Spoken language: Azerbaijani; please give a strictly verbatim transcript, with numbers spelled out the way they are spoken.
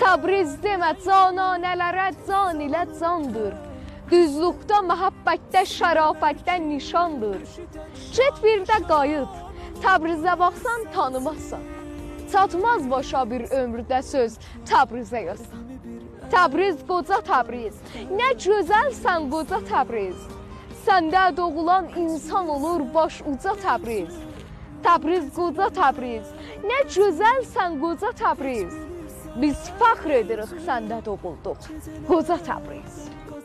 Təbriz demə cananələrə can ilə candır. Düzlükdə, məhəbbətdə, şərafətdə nişandır. Get bir də qayıt, Təbrizə baxsan tanımazsan. Çatmaz başa bir ömrdə söz Təbrizə yazsan. Təbriz, qoca Təbriz, nə gözəlsən qoca Təbriz. Səndə doğulan insan olur baş uca Təbriz. Təbriz, qoca Təbriz, nə gözəlsən qoca Təbriz. Biz fəxr edirik səndə doğulduq, qoca Təbriz.